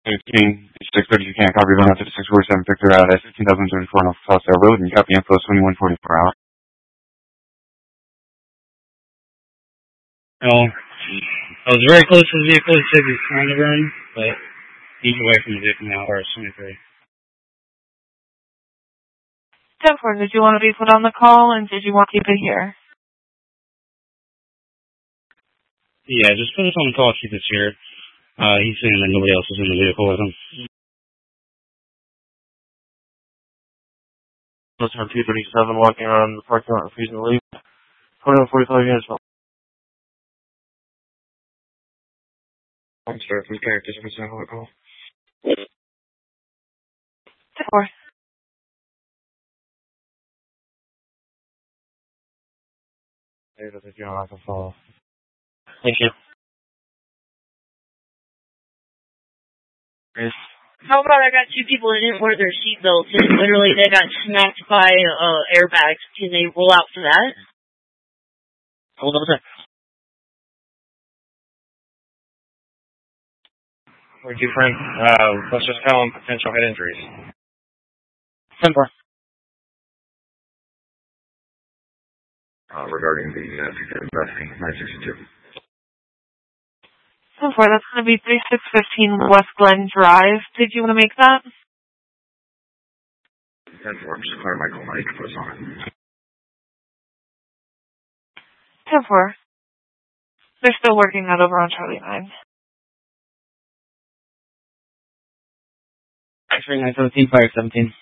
16, 630, you can't copy going out to the 647 Victor out at 15,034 North Southside Road, and you copy info 2144 out. Oh, I was very close to the vehicle. He said he was trying to run, but he's away from the vehicle now, or 23. 10-4, did you want to be put on the call, and did you want to keep it here? Yeah, just put us on the call, keep us here. He's saying that nobody else is in the vehicle with him. Listener 237 walking around the parking lot refusing to leave. 2145 units. I'm sorry, please carry this for a call. 10-4. Hey, that's if you're not going to follow. Thank you. Yes. How about I got two people that didn't wear their seatbelts and literally they got smacked by airbags. Can they roll out for that? Hold on a sec. 42 Frank, let's just tell him potential head injuries. 10-4. Regarding the investing 962. 10-4, that's going to be 3615 West Glen Drive. Did you want to make that? 10-4, I'm just clearing my call. I need to put us on. 10-4. They're still working that over on Charlie 9. X-ray 917, fire 17.